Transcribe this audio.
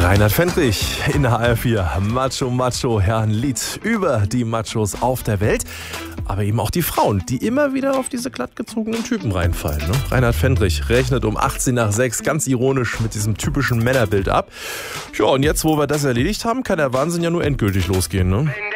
Reinhard Fendrich in der HR4. Macho, Macho, ja, ein Lied über die Machos auf der Welt. Aber eben auch die Frauen, die immer wieder auf diese glattgezogenen Typen reinfallen. Ne? Reinhard Fendrich rechnet um 18 nach 6 ganz ironisch mit diesem typischen Männerbild ab. Ja, und jetzt, wo wir das erledigt haben, kann der Wahnsinn ja nur endgültig losgehen. Ne?